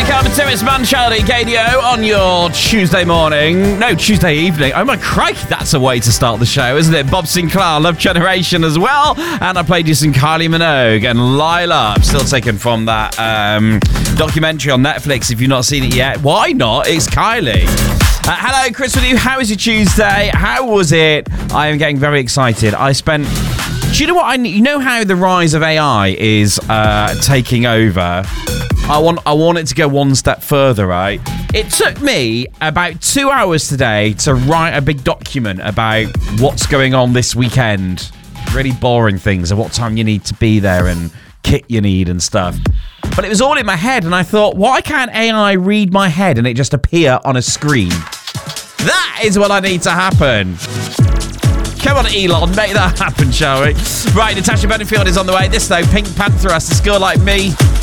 Welcome to It's Man Charlie KDO on your Tuesday morning. No, Tuesday evening. Oh my crikey, that's a way to start the show, isn't it? Bob Sinclair, Love Generation as well. And I played you some Kylie Minogue and Lila. Still taken from that documentary on Netflix. If you've not seen it yet, why not? It's Kylie. Hello, Chris with you. How was your Tuesday? How was it? I am getting very excited. Do you know what you know how the rise of AI is taking over? I want it to go one step further, right? It took me about 2 hours today to write a big document about what's going on this weekend. Really boring things and what time you need to be there and kit you need and stuff. But it was all in my head and I thought, why can't AI read my head and it just appear on a screen? That is what I need to happen. Come on, Elon, make that happen, shall we? Right, Natasha Bedingfield is on the way. This, though, Pink Panther has to score like me.